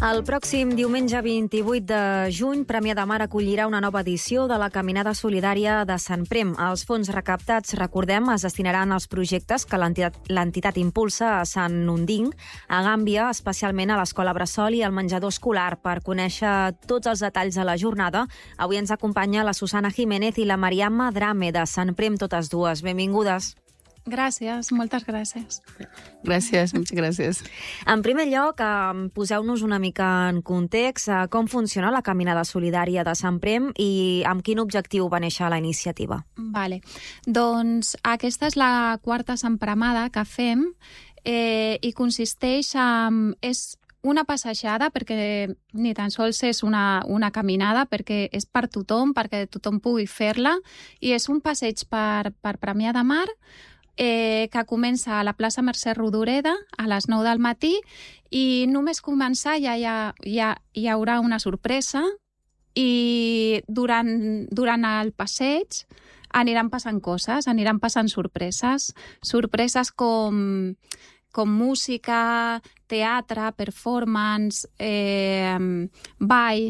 El pròxim diumenge 28 de juny, Premià de Mar acollirà una nova edició de la Caminada Solidària de Sant Prem. Els fons recaptats, recordem, es destinaran als projectes que l'entitat impulsa a Sant Nunding, a Gàmbia, especialment a l'Escola Bressol i al menjador escolar. Per conèixer tots els detalls de la jornada, avui ens acompanya la Susana Jiménez i la Mariama Drame de Sant Prem, totes dues. Benvingudes. Gràcies, moltes gràcies. Gràcies, moltes gràcies. En primer lloc, poseu-nos una mica en context com funciona la Caminada Solidària de Sant Prem i amb quin objectiu va néixer la iniciativa. Vale. Doncs aquesta és la quarta sempremada que fem i consisteix en... És una passejada, perquè ni tan sols és una caminada, perquè és per tothom, perquè tothom pugui fer-la, i és un passeig per Premià de Mar, que comença a la plaça Mercè Rodoreda a les 9 del matí i només començar ja hi haurà una sorpresa i durant el passeig aniran passant coses, aniran passant sorpreses com música, teatre, performance, ball.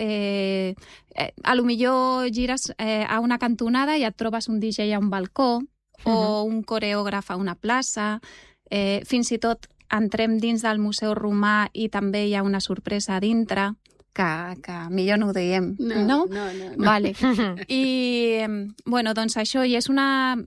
A lo millor gires a una cantonada i et trobes un DJ a un balcó, o un coreògraf a una plaça. Fins i tot entrem dins del Museu Romà i també hi ha una sorpresa a dintre, que millor no ho diem, no? No. Vale. I, bueno, doncs això, i és a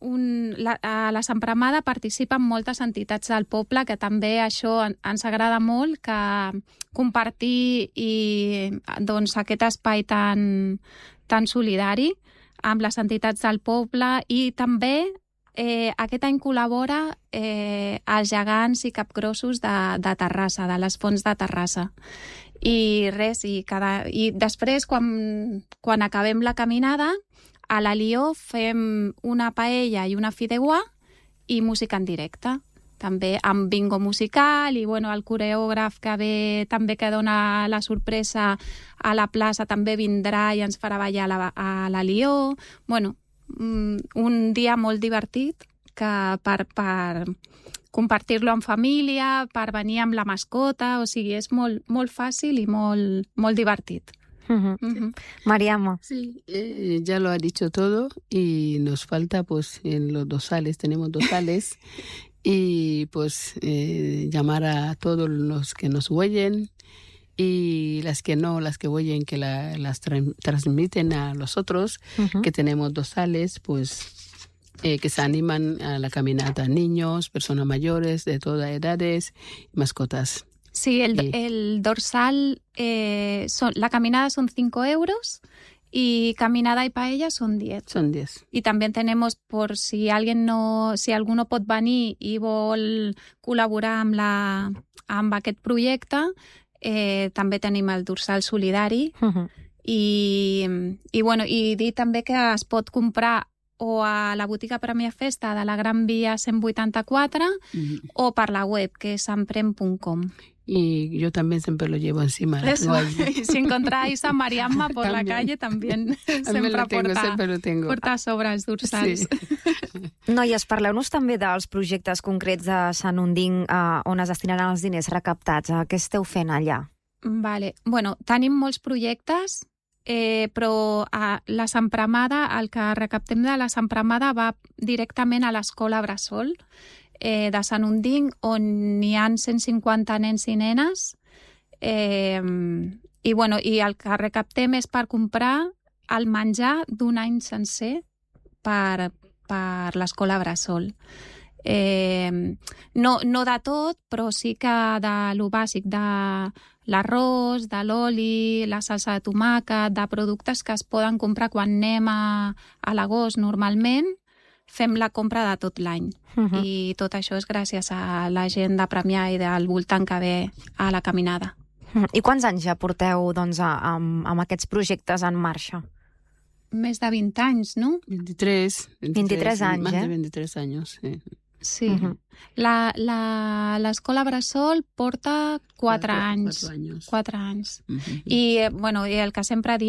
la sempremada participen moltes entitats del poble, que també això ens agrada molt, que compartir doncs, aquest espai tan solidari amb les entitats del poble, i també aquest any col·labora els gegants i capgrossos de Terrassa, de les fonts de Terrassa. I res, i després, quan acabem la caminada, a l'Alió fem una paella i una fideuà i música en directe. També amb bingo musical i el coreògraf que ve, també que dona la sorpresa a la plaça, també vindrà i ens farà ballar a l'Alió. Un dia molt divertit que per compartir-lo en família, per venir amb la mascota, o sigui, és molt, molt fàcil i molt divertit. Mariama. Sí, ya lo ha dicho todo y nos falta en los dosales, tenemos dosales. Y llamar a todos los que nos oyen y las que no, las que oyen, que las transmiten a los otros, que tenemos dosales, que se animan a la caminata, niños, personas mayores, de todas edades, mascotas. Sí, el dorsal, la caminada son 5 euros. Y caminada y paella son 10. Son 10. Y también tenemos, por si alguno pot venir i vol col·laborar amb aquest projecte, també tenim el dorsal solidari. I dir també que es pot comprar o a la botiga Premià Festa de la Gran Via 184 o per la web, que és sanprem.com. Y yo también siempre lo llevo encima. Si encontráis a Mariama por la calle, también sempre porta sobre els dorsals. Sí. Noies, parleu-nos també dels projectes concrets de Sant Nunding on es destinaran els diners recaptats. Què esteu fent allà? Vale. Tenim molts projectes, però la sempremada, el que recaptem de la sempremada va directament a l'Escola Bressol, de Sant Nunding, on hi ha 150 nens i nenes, i el que recaptem és per comprar el menjar d'un any sencer per l'Escola Bressol. No de tot, però sí que de lo bàsic, de l'arròs, de l'oli, la salsa de tomàquet, de productes que es poden comprar quan anem a l'agost normalment. Fem la compra de tot l'any. I tot això és gràcies a la gent de Premià i del voltant que ve a la caminada. I quants anys ja porteu amb aquests projectes en marxa? Més de 20 anys, no? 23 anys, Más de 23 años, sí. Sí. L'Escola Bressol porta 4 anys. 4 anys. I el que sempre diem